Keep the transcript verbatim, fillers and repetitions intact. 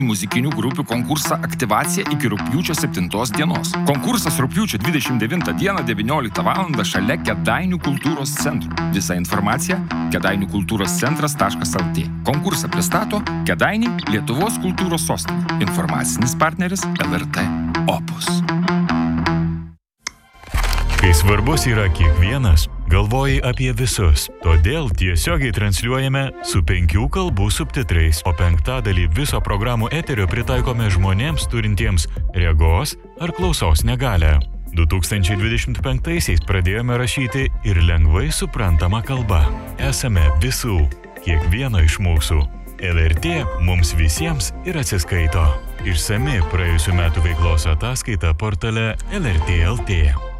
muzikinių grupių konkursą aktyvacija iki rugpjūčio septintos dienos. Konkursas rugpjūčio dvidešimt devintą dieną devynioliktą valandą šalia Kėdainių kultūros centro. Visa informacija kėdainių kultūros centras taškas lt. Konkursą pristato Kėdainiai Lietuvos kultūros sostinė. Informacinis partneris L R T Opus. Kai svarbus yra kiekvienas, galvoji apie visus. Todėl tiesiogiai transliuojame su penkių kalbų subtitrais, o penktadalį viso programų eterio pritaikome žmonėms turintiems regos ar klausos negalią. du tūkstančiai dvidešimt penktaisiais pradėjome rašyti ir lengvai suprantama kalba. Esame visų, kiekvieno iš mūsų. L R T mums visiems ir atsiskaito. Išsami praėjusių metų veiklos ataskaita portale L R T L T.